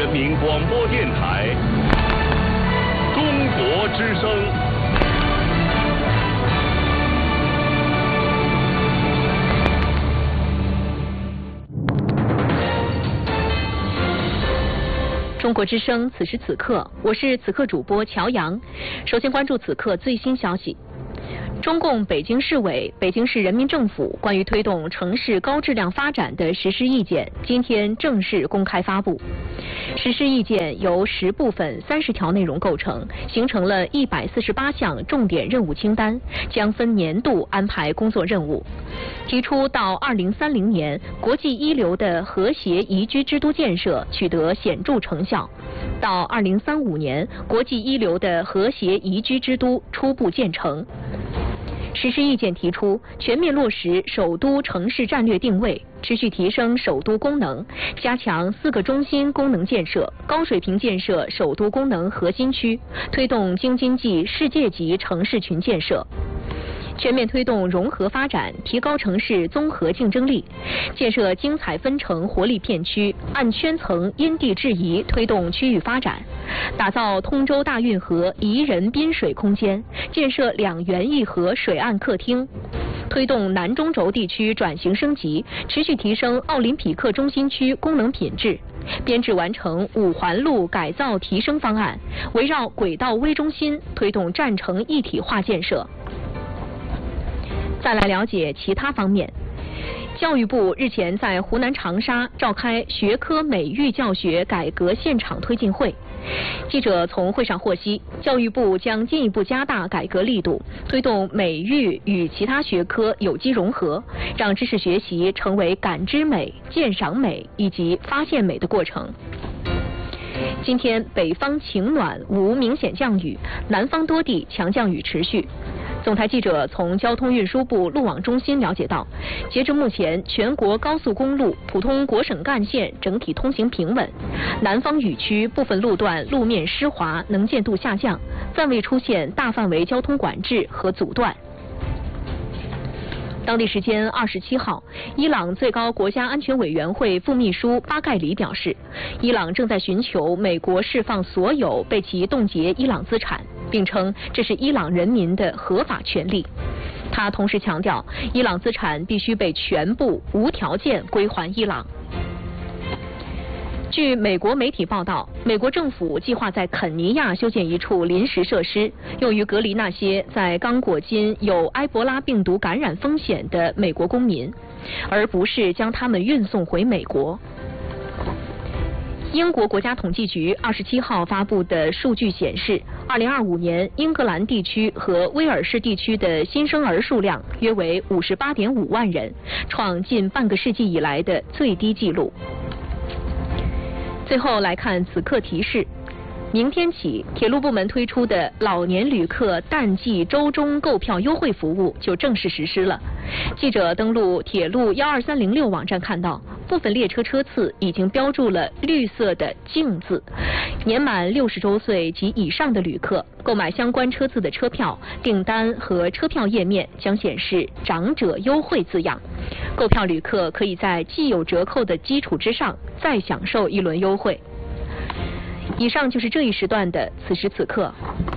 人民广播电台中国之声。 中国之声，此时此刻，我是此刻主播乔阳。首先关注此刻最新消息。中共北京市委、北京市人民政府关于推动城市高质量发展的实施意见今天正式公开发布。实施意见由10部分30条内容构成，形成了148项重点任务清单，将分年度安排工作任务。提出到2030年，国际一流的和谐宜居之都建设取得显著成效；到2035年，国际一流的和谐宜居之都初步建成。实施意见提出，全面落实首都城市战略定位，持续提升首都功能，加强4个中心功能建设，高水平建设首都功能核心区，推动京津冀世界级城市群建设。全面推动融合发展，提高城市综合竞争力，建设精彩纷呈活力片区，按圈层因地制宜推动区域发展，打造通州大运河宜人滨水空间，建设2园1河水岸客厅，推动南中轴地区转型升级，持续提升奥林匹克中心区功能品质，编制完成5环路改造提升方案，围绕轨道微中心推动战城一体化建设。再来了解其他方面。教育部日前在湖南长沙召开学科美育教学改革现场推进会。记者从会上获悉，教育部将进一步加大改革力度，推动美育与其他学科有机融合，让知识学习成为感知美、鉴赏美以及发现美的过程。今天北方晴暖，无明显降雨，南方多地强降雨持续。总台记者从交通运输部路网中心了解到，截至目前，全国高速公路、普通国省干线整体通行平稳，南方雨区部分路段路面湿滑，能见度下降，暂未出现大范围交通管制和阻断。当地时间27号，伊朗最高国家安全委员会副秘书巴盖里表示，伊朗正在寻求美国释放所有被其冻结伊朗资产，并称这是伊朗人民的合法权利。他同时强调，伊朗资产必须被全部无条件归还伊朗。据美国媒体报道，美国政府计划在肯尼亚修建一处临时设施，用于隔离那些在刚果金有埃博拉病毒感染风险的美国公民，而不是将他们运送回美国。英国国家统计局27号发布的数据显示，2025年英格兰地区和威尔士地区的新生儿数量约为58.5万人，创近半个世纪以来的最低纪录。最后来看此刻提示，明天起，铁路部门推出的老年旅客淡季周中购票优惠服务就正式实施了。记者登录铁路12306网站看到，部分列车车次已经标注了绿色的敬字，年满60周岁及以上的旅客购买相关车次的车票订单和车票页面将显示长者优惠字样，购票旅客可以在既有折扣的基础之上再享受一轮优惠。以上就是这一时段的此时此刻。